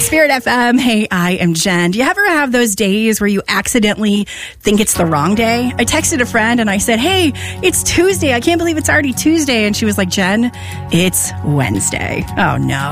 Spirit FM. Hey, I am Jen. Do you ever have those days where you accidentally think it's the wrong day? I texted a friend and I said, hey, it's Tuesday. I can't believe it's already Tuesday. And she was like, Jen, it's Wednesday. Oh, no.